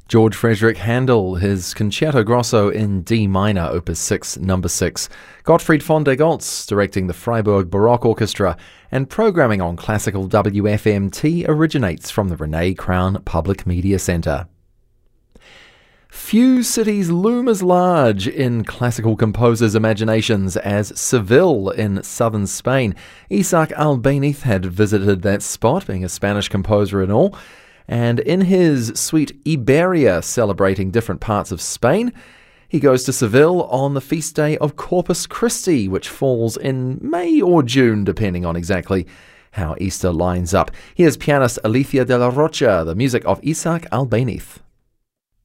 George Frederick Handel, his Concerto Grosso in D minor, Opus 6, number 6. Gottfried von der Goltz directing the Freiburg Baroque Orchestra, and programming on classical WFMT originates from the Renee Crown Public Media Centre. Few cities loom as large in classical composers' imaginations as Seville in southern Spain. Isaac Albéniz had visited that spot, being a Spanish composer and all. And in his suite Iberia, celebrating different parts of Spain, he goes to Seville on the feast day of Corpus Christi, which falls in May or June, depending on exactly how Easter lines up. Here's pianist Alicia de la Rocha, the music of Isaac Albéniz.